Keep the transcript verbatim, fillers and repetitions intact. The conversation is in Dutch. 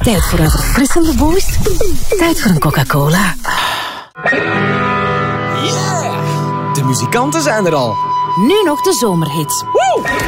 Tijd voor een verfrissende boost. Tijd voor een Coca-Cola. Yeah! De muzikanten zijn er al. Nu nog de zomerhits. Woe!